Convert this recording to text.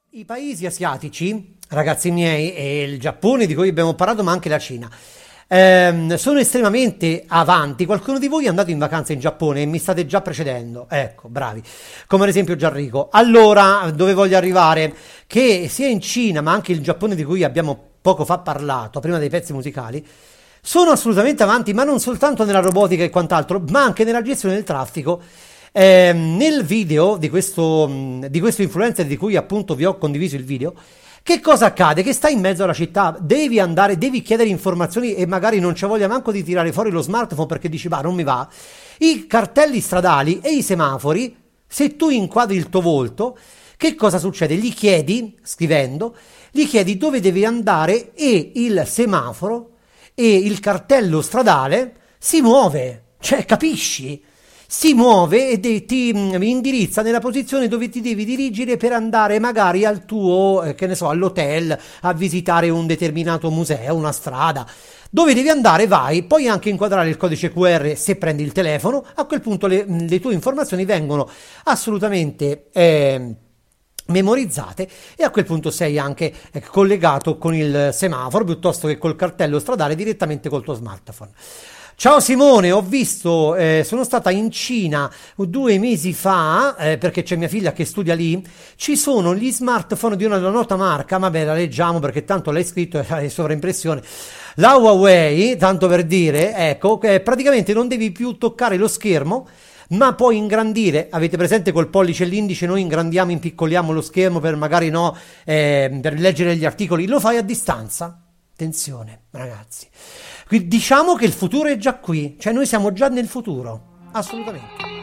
I paesi asiatici, ragazzi miei, e il Giappone di cui abbiamo parlato, ma anche la Cina, sono estremamente avanti. Qualcuno di voi è andato in vacanza in Giappone e mi state già precedendo. Ecco, bravi. Come ad esempio Gianrico. Allora, dove voglio arrivare? Che sia in Cina, ma anche il Giappone di cui abbiamo poco fa parlato, prima dei pezzi musicali, sono assolutamente avanti, ma non soltanto nella robotica e quant'altro, ma anche nella gestione del traffico. Nel video di questo influencer di cui appunto vi ho condiviso il video, che cosa accade? Che stai in mezzo alla città, devi andare, devi chiedere informazioni e magari non c'è voglia manco di tirare fuori lo smartphone perché dici, bah, non mi va. I cartelli stradali e i semafori, se tu inquadri il tuo volto, che cosa succede? Gli chiedi, scrivendo, gli chiedi dove devi andare e il semaforo e il cartello stradale si muove, cioè capisci? Si muove e ti indirizza nella posizione dove ti devi dirigere per andare magari al tuo, che ne so, all'hotel, a visitare un determinato museo, una strada. Dove devi andare, vai, puoi anche inquadrare il codice QR se prendi il telefono, a quel punto le tue informazioni vengono assolutamente memorizzate e a quel punto sei anche collegato con il semaforo piuttosto che col cartello stradale direttamente col tuo smartphone. Ciao Simone, ho visto, sono stata in Cina 2 mesi fa, perché c'è mia figlia che studia lì, ci sono gli smartphone di una nota marca, vabbè la leggiamo perché tanto l'hai scritto e è sovraimpressione, la Huawei, tanto per dire, ecco, praticamente non devi più toccare lo schermo, ma puoi ingrandire, avete presente col pollice e l'indice noi ingrandiamo, impiccoliamo lo schermo per magari no, per leggere gli articoli, lo fai a distanza. Attenzione, ragazzi. Diciamo che il futuro è già qui, cioè noi siamo già nel futuro, assolutamente.